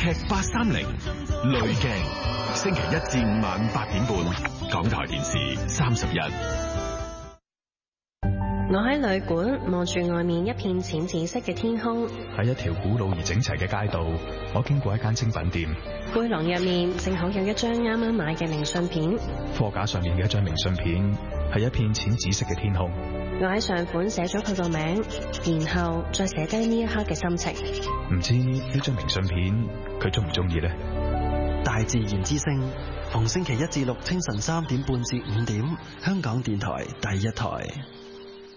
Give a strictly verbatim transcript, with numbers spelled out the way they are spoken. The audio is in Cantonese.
劇八三零濾鏡，星期一至五晚八點半，港台電視三十一。 我喺旅館望住外面一片淺紫色嘅天空， 喺一條古老而整齊嘅街道，我經過一間精品店， 背囊入面正好有一張啱啱買嘅明信片， 貨架上面嘅一張明信片係一片淺紫色嘅天空。 我喺上款寫咗佢個名，然後再寫低呢一刻嘅心情。 唔知呢張明信片佢中唔中意呢？ 大自然之聲，逢星期一至六清晨三點半至五點，香港電台第一台。